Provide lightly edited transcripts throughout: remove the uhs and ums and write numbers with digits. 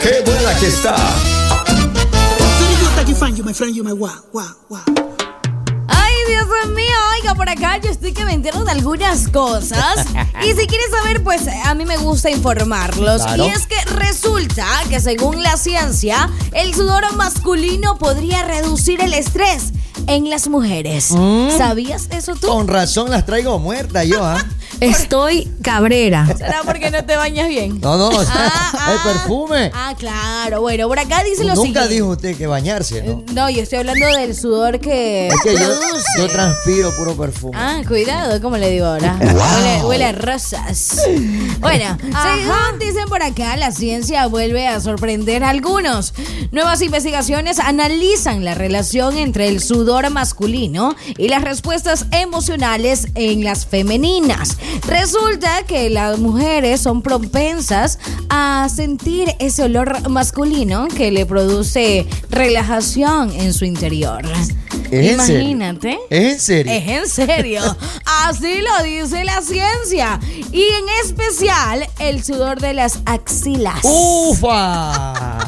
¡Qué buena que está! Ay, Dios mío, oiga, por acá yo estoy que me entero de algunas cosas. Y si quieres saber, pues a mí me gusta informarlos. Claro. Y es que resulta que según la ciencia, el sudor masculino podría reducir el estrés en las mujeres. ¿Sabías eso tú? Con razón las traigo muertas yo, ¿ah? Estoy cabrera. ¿Será porque no te bañas bien? No, el perfume. Claro. Bueno, por acá dice lo siguiente. Nunca dijo usted que bañarse, ¿no? No, yo estoy hablando del sudor que Es que yo produce. transpiro puro perfume. Cuidado, ¿cómo le digo ahora? Huele a rosas. Bueno, según dicen por acá, la ciencia vuelve a sorprender a algunos. Nuevas investigaciones analizan la relación entre el sudor masculino y las respuestas emocionales en las femeninas. Resulta que las mujeres son propensas a sentir ese olor masculino que le produce relajación en su interior. ¿Es en serio? Imagínate. ¿Es en serio? Es en serio. Así lo dice la ciencia. Y en especial el sudor de las axilas. ¡Ufa!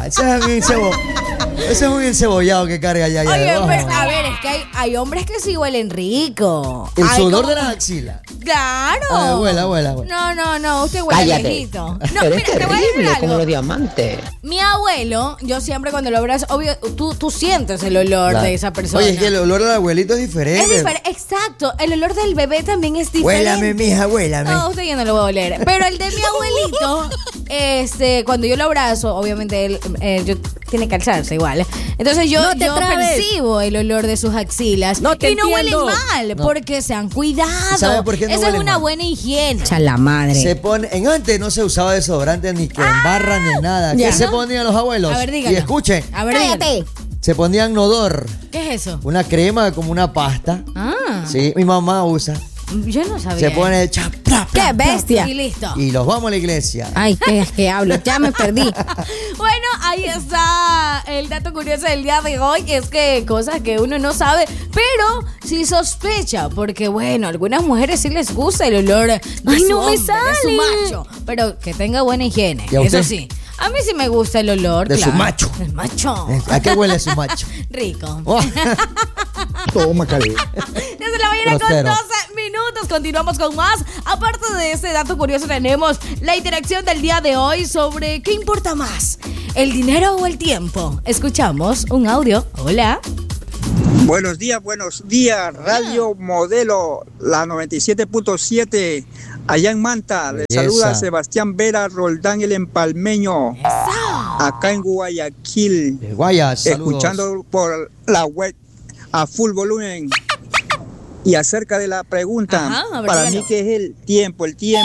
Ese es un encebollado que carga allá. Oye, debajo. pero, a ver, es que hay hombres que sí huelen rico. El Hay sudor como- de las axilas. Claro. Huela. No, usted huele Cállate. viejito. No, Pero mira, es te voy a decir terrible como algo. los diamantes. Mi abuelo, yo siempre cuando lo abrazas, obvio, tú sientes el olor Claro. de esa persona. Oye, es que el olor del abuelito es diferente. Es diferente, exacto. El olor del bebé también es diferente. Huélame, mija, huélame. No, usted ya no lo va a oler. Pero el de mi abuelito, cuando yo lo abrazo, obviamente él tiene que alzarse igual. Entonces yo percibo el olor de sus axilas. No te y no huelen entiendo. mal, No. porque se han cuidado. ¿Sabe por qué no Esa es huelen una mal? buena higiene. Echa la madre. Se pone, antes no se usaba desodorante ni que embarra ni nada. Ya. ¿Qué se ponían los abuelos? A ver, dígalo. Y escuchen, A ver, dígalo. se ponían Nodor, ¿Qué es eso? una crema como una pasta. Sí, mi mamá usa. Yo no sabía. Se pone el chap, pra, pra, ¡Qué bestia! Y listo. y los vamos a la iglesia. Ay, ¿qué hablo? Ya me perdí. Bueno, ahí está el dato curioso del día de hoy. Es que cosas que uno no sabe, pero sí sospecha. Porque, bueno, a algunas mujeres sí les gusta el olor de Ay, su no me hombre, de su sale. macho. Pero que tenga buena higiene. ¿Y a Eso usted? sí. A mí sí me gusta el olor. De su claro. macho. El macho. ¿A qué huele su macho? Rico. Oh. Toma, Cali. Desde la mañana con Grosero. 12 minutos. Continuamos con más. Aparte de este dato curioso, tenemos la interacción del día de hoy sobre ¿qué importa más? ¿El dinero o el tiempo? Escuchamos un audio. Hola. Buenos días, Radio Modelo, la 97.7, allá en Manta. Les Belleza. saluda Sebastián Vera Roldán, el empalmeño, acá en Guayaquil, El Guayas, saludos. escuchando por la web a full volumen. Y acerca de la pregunta, Ajá, a ver, para dígalo. mí que es el tiempo,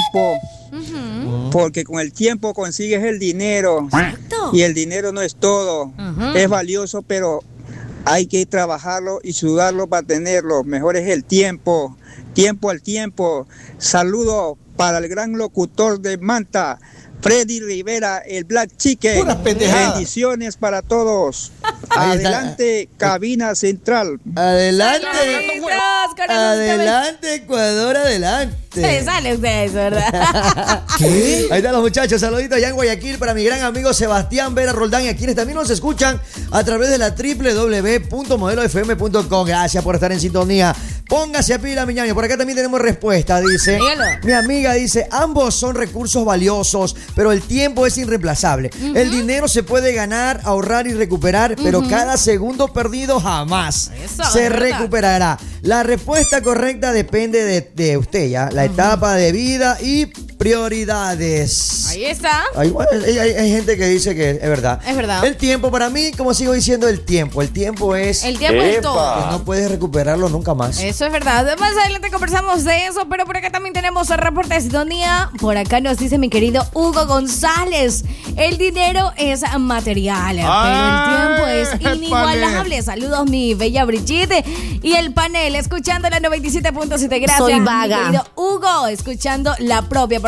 porque con el tiempo consigues el dinero. Exacto. Y el dinero no es todo, Ajá. es valioso, pero hay que trabajarlo y sudarlo para tenerlo. Mejor es el tiempo, tiempo al tiempo. Saludo para el gran locutor de Manta, Freddy Rivera, el Black Chicken. Puras pendejadas. Bendiciones para todos. Ahí está. Adelante, cabina central. Adelante. Saluditos, corazoncitos. Adelante, Ecuador, adelante. Se sale usted eso, ¿verdad? Ahí están los muchachos, saluditos allá en Guayaquil para mi gran amigo Sebastián Vera Roldán y a quienes también nos escuchan a través de la www.modelofm.com. Gracias por estar en sintonía. Póngase a pila, mi ñaño. Por acá también tenemos respuesta, dice. Dígalo. Mi amiga dice, ambos son recursos valiosos, pero el tiempo es irreemplazable. El dinero se puede ganar, ahorrar y recuperar, pero cada segundo perdido jamás Eso, se es verdad. recuperará. La respuesta correcta depende de usted, ¿ya? La etapa de vida y prioridades. Ahí está. Hay gente que dice que es verdad. Es verdad. El tiempo, para mí, como sigo diciendo, el tiempo. El tiempo es El tiempo es todo. que no puedes recuperarlo nunca más. Eso es verdad. Más adelante conversamos de eso, pero por acá también tenemos el reporte de sintonía. Por acá nos dice mi querido Hugo González. El dinero es material, pero el tiempo es inigualable. Saludos, mi bella Brigitte. Y el panel, escuchando la 97.7. Gracias, Soy mi vaga. querido Hugo, escuchando la propia. Por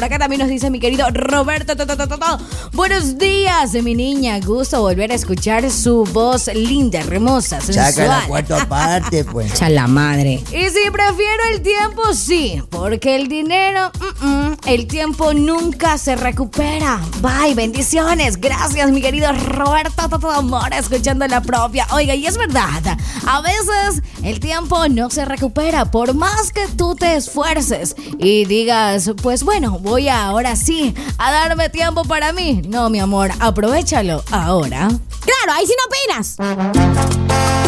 Por acá también nos dice mi querido Roberto. Buenos días, mi niña. Gusto volver a escuchar su voz linda, hermosa, Saca la sensual. cuarta parte, pues. Echa la madre. Y si prefiero el tiempo, sí, porque el dinero, el tiempo nunca se recupera. Bye, bendiciones. Gracias, mi querido Roberto, todo amor, escuchando la propia. Oiga, y es verdad, a veces el tiempo no se recupera, por más que tú te esfuerces y digas, pues bueno, voy ahora sí a darme tiempo para mí. No, mi amor, aprovéchalo ahora. Claro, ahí sí no opinas.